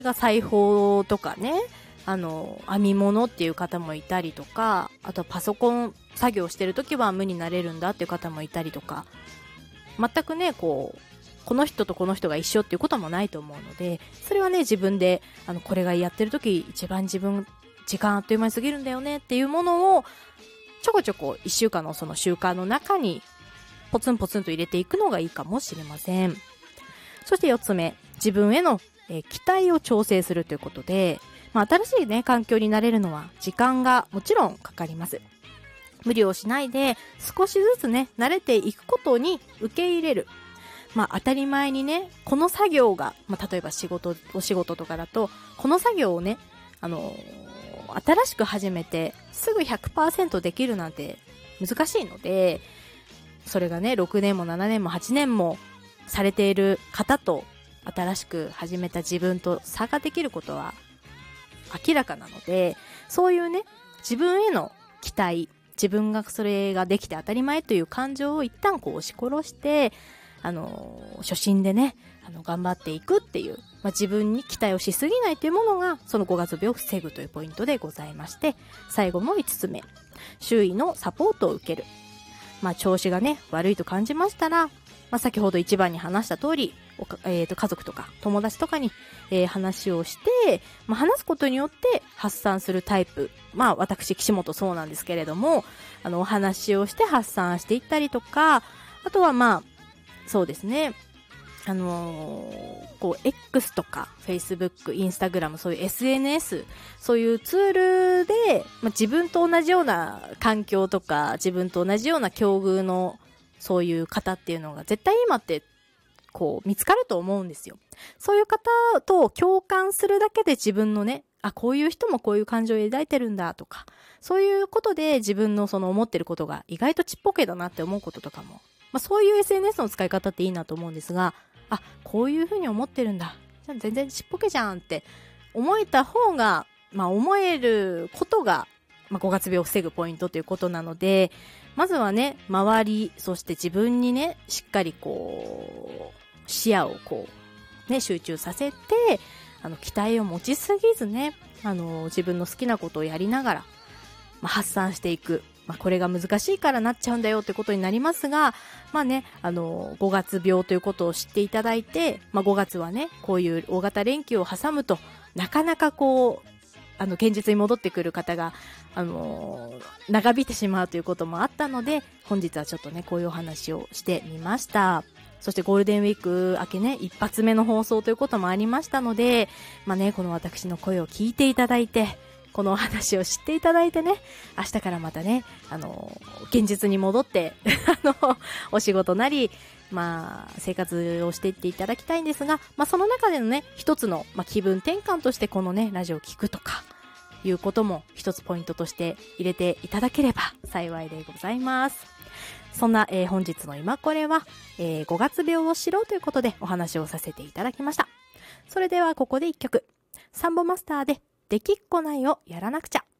が裁縫とかね、編み物っていう方もいたりとか、あとパソコン作業してるときは無になれるんだっていう方もいたりとか、全くね、この人とこの人が一緒っていうこともないと思うので、それはね、自分で、これがやってるとき一番時間あっという間に過ぎるんだよねっていうものを、ちょこちょこ一週間のその習慣の中に、ポツンポツンと入れていくのがいいかもしれません。そして4つ目、自分への、期待を調整するということで、新しいね、環境に慣れるのは時間がもちろんかかります。無理をしないで少しずつね、慣れていくことに受け入れる。当たり前にね、この作業が、例えばお仕事とかだと、この作業をね、新しく始めてすぐ 100% できるなんて難しいので、それがね、6年も7年も8年もされている方と、新しく始めた自分と差ができることは明らかなので、そういうね、自分への期待、自分がそれができて当たり前という感情を一旦押し殺して、初心でね、頑張っていくっていう、自分に期待をしすぎないというものが、その5月病を防ぐというポイントでございまして、最後の5つ目、周囲のサポートを受ける。調子がね、悪いと感じましたら、先ほど一番に話した通り、家族とか友達とかに、話をして、話すことによって発散するタイプ。私、岸本そうなんですけれども、お話をして発散していったりとか、あとはそうですね、X とか Facebook、Instagram、そういう SNS、そういうツールで、自分と同じような環境とか、自分と同じような境遇のそういう方っていうのが絶対今って見つかると思うんですよ。そういう方と共感するだけで自分のね、こういう人もこういう感情を抱いてるんだとか、そういうことで自分のその思ってることが意外とちっぽけだなって思うこととかも、そういう SNS の使い方っていいなと思うんですが、こういうふうに思ってるんだ。全然ちっぽけじゃんって思えた方が、思えることが、5月病を防ぐポイントということなので、まずはね、周り、そして自分にね、しっかり視野を集中させて、期待を持ちすぎずね、自分の好きなことをやりながら、発散していく。これが難しいからなっちゃうんだよってことになりますが、5月病ということを知っていただいて、5月はね、こういう大型連休を挟むと、なかなか現実に戻ってくる方が、長引いてしまうということもあったので、本日はちょっとね、こういうお話をしてみました。そしてゴールデンウィーク明けね、一発目の放送ということもありましたので、この私の声を聞いていただいて、このお話を知っていただいてね、明日からまたね、現実に戻って、お仕事なり、生活をしていっていただきたいんですが、その中でのね、一つの、気分転換としてこのね、ラジオを聞くとか、いうことも一つポイントとして入れていただければ幸いでございます。そんな、本日の今これは、5月病を知ろうということでお話をさせていただきました。それではここで一曲。サンボマスターでできっこないをやらなくちゃ。